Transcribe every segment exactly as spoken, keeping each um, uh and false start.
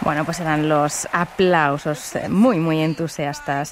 Bueno, pues eran los aplausos muy, muy entusiastas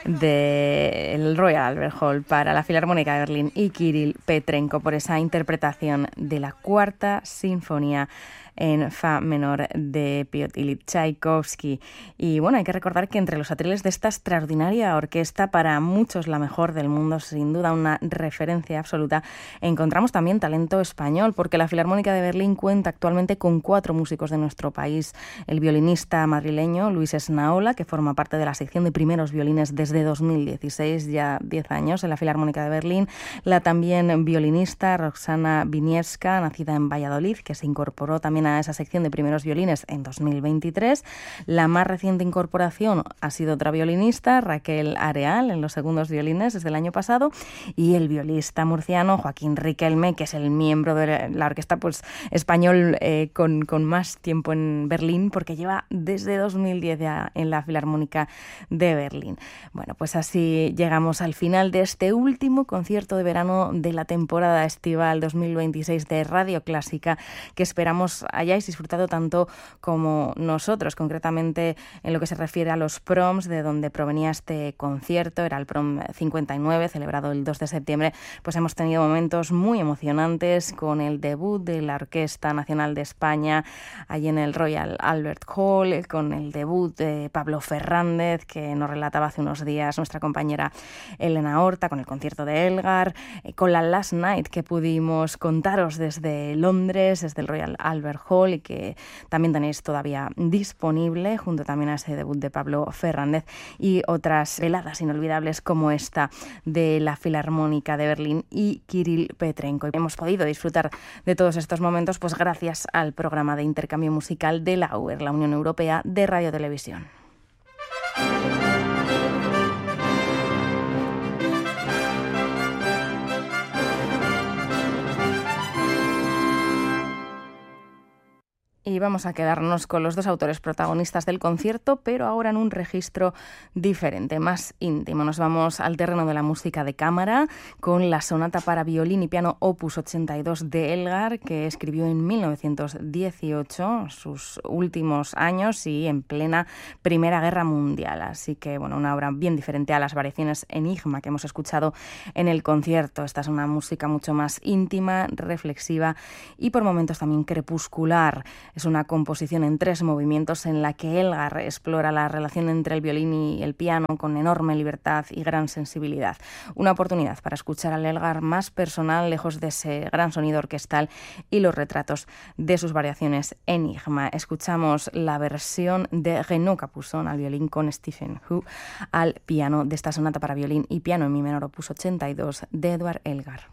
del Royal Albert Hall para la Filarmónica de Berlín y Kirill Petrenko por esa interpretación de la Cuarta Sinfonía en fa menor de Piotr Ilich Tchaikovsky. Y bueno, hay que recordar que entre los atriles de esta extraordinaria orquesta, para muchos la mejor del mundo, sin duda una referencia absoluta, encontramos también talento español, porque la Filarmónica de Berlín cuenta actualmente con cuatro músicos de nuestro país. El violinista madrileño Luis Esnaola, que forma parte de la sección de primeros violines desde dos mil dieciséis, ya diez años en la Filarmónica de Berlín. La también violinista Roxana Winiewska, nacida en Valladolid, que se incorporó también a esa sección de primeros violines en dos mil veintitrés. La más reciente incorporación ha sido otra violinista, Raquel Areal, en los segundos violines desde el año pasado, y el violista murciano Joaquín Riquelme, que es el miembro de la orquesta pues, español eh, con, con más tiempo en Berlín, porque lleva desde dos mil diez ya en la Filarmónica de Berlín. Bueno, pues así llegamos al final de este último concierto de verano de la temporada estival dos mil veintiséis de Radio Clásica, que esperamos hayáis disfrutado tanto como nosotros, concretamente en lo que se refiere a los proms de donde provenía este concierto. Era el prom cincuenta y nueve, celebrado el dos de septiembre. Pues hemos tenido momentos muy emocionantes con el debut de la Orquesta Nacional de España allí en el Royal Albert Hall, con el debut de Pablo Fernández, que nos relataba hace unos días nuestra compañera Elena Horta, con el concierto de Elgar, con la Last Night que pudimos contaros desde Londres, desde el Royal Albert Hall, y que también tenéis todavía disponible, junto también a ese debut de Pablo Fernández, y otras veladas inolvidables como esta de la Filarmónica de Berlín y Kirill Petrenko. Hemos podido disfrutar de todos estos momentos pues gracias al programa de intercambio musical de la U E R, la Unión Europea de Radio Televisión. Y vamos a quedarnos con los dos autores protagonistas del concierto, pero ahora en un registro diferente, más íntimo. Nos vamos al terreno de la música de cámara con la sonata para violín y piano opus ochenta y dos de Elgar, que escribió en mil novecientos dieciocho, sus últimos años y en plena Primera Guerra Mundial. Así que, bueno, una obra bien diferente a las variaciones Enigma que hemos escuchado en el concierto. Esta es una música mucho más íntima, reflexiva y por momentos también crepuscular. Es una composición en tres movimientos en la que Elgar explora la relación entre el violín y el piano con enorme libertad y gran sensibilidad. Una oportunidad para escuchar al Elgar más personal, lejos de ese gran sonido orquestal y los retratos de sus variaciones Enigma. Escuchamos la versión de Renaud Capuzón al violín con Stephen Hu al piano de esta sonata para violín y piano en mi menor opus ochenta y dos de Edward Elgar.